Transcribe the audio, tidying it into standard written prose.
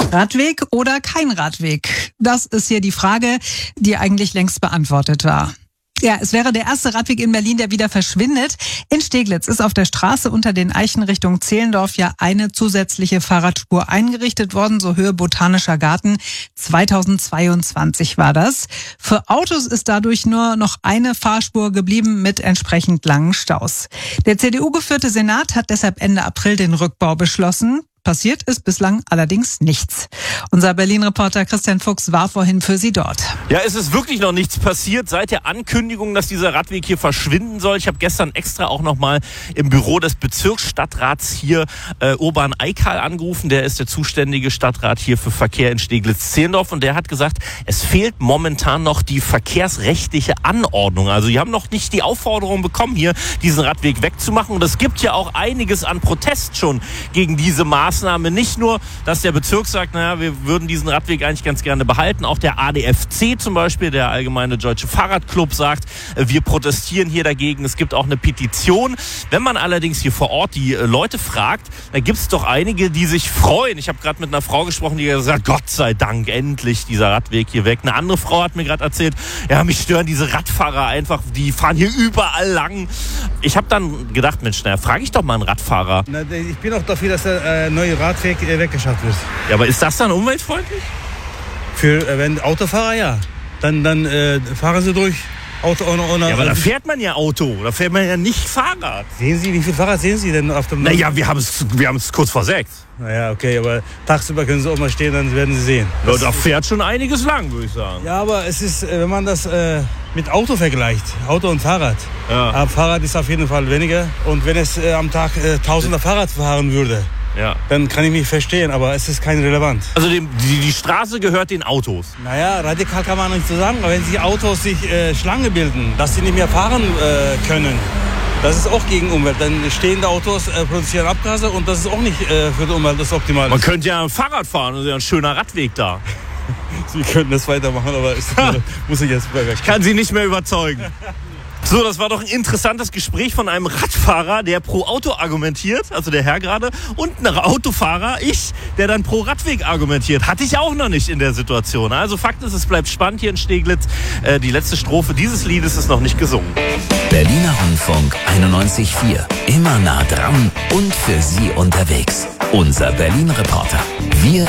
Radweg oder kein Radweg? Das ist hier die Frage, die eigentlich längst beantwortet war. Ja, es wäre der erste Radweg in Berlin, der wieder verschwindet. In Steglitz ist auf der Straße unter den Eichen Richtung Zehlendorf ja eine zusätzliche Fahrradspur eingerichtet worden, so Höhe Botanischer Garten. 2022 war das. Für Autos ist dadurch nur noch eine Fahrspur geblieben mit entsprechend langen Staus. Der CDU-geführte Senat hat deshalb Ende April den Rückbau beschlossen. Passiert ist bislang allerdings nichts. Unser Berlin-Reporter Christian Fuchs war vorhin für Sie dort. Ja, es ist wirklich noch nichts passiert seit der Ankündigung, dass dieser Radweg hier verschwinden soll. Ich habe gestern extra auch noch mal im Büro des Bezirksstadtrats hier Urban Eikal angerufen. Der ist der zuständige Stadtrat hier für Verkehr in Steglitz-Zehlendorf. Und der hat gesagt, es fehlt momentan noch die verkehrsrechtliche Anordnung. Also die haben noch nicht die Aufforderung bekommen, hier diesen Radweg wegzumachen. Und es gibt ja auch einiges an Protest schon gegen diese Maßnahme. Nicht nur, dass der Bezirk sagt, naja, wir würden diesen Radweg eigentlich ganz gerne behalten. Auch der ADFC zum Beispiel, der Allgemeine Deutsche Fahrradclub, sagt, wir protestieren hier dagegen. Es gibt auch eine Petition. Wenn man allerdings hier vor Ort die Leute fragt, da gibt es doch einige, die sich freuen. Ich habe gerade mit einer Frau gesprochen, die gesagt hat, Gott sei Dank, endlich dieser Radweg hier weg. Eine andere Frau hat mir gerade erzählt, ja, mich stören diese Radfahrer einfach, die fahren hier überall lang. Ich habe dann gedacht, Mensch, naja, frage ich doch mal einen Radfahrer. Na, ich bin auch dafür, dass der neue Radweg weggeschafft wird. Ja, aber ist das dann umweltfreundlich? Für wenn Autofahrer, ja. Dann fahren sie durch. Auto ohne, ja, aber da fährt man ja Auto, da fährt man ja nicht Fahrrad. Sehen Sie, wie viele Fahrrad sehen Sie denn auf dem Land? Naja, wir haben es kurz vor 6. Naja, okay, aber tagsüber können Sie auch mal stehen, dann werden Sie sehen. Ja, da fährt schon einiges lang, würde ich sagen. Ja, aber es ist, wenn man das mit Auto vergleicht, Auto und Fahrrad. Ja. Aber Fahrrad ist auf jeden Fall weniger. Und wenn es am Tag Tausender Fahrrad fahren würde, ja, dann kann ich mich verstehen, aber es ist kein relevant. Also die Straße gehört den Autos? Naja, radikal kann man nicht so sagen, aber wenn sich Autos Schlange bilden, dass sie nicht mehr fahren können, das ist auch gegen Umwelt. Dann stehende Autos produzieren Abgase und das ist auch nicht für die Umwelt das Optimale. Man könnte ja Fahrrad fahren, das ist ja ein schöner Radweg da. Sie könnten das weitermachen, aber muss ich jetzt weg. Ich kann Sie nicht mehr überzeugen. So, das war doch ein interessantes Gespräch von einem Radfahrer, der pro Auto argumentiert, also der Herr gerade, und ein Autofahrer, ich, der dann pro Radweg argumentiert. Hatte ich auch noch nicht in der Situation. Also Fakt ist, es bleibt spannend hier in Steglitz. Die letzte Strophe dieses Liedes ist noch nicht gesungen. Berliner Rundfunk 91.4. Immer nah dran und für Sie unterwegs. Unser Berlin-Reporter. Wir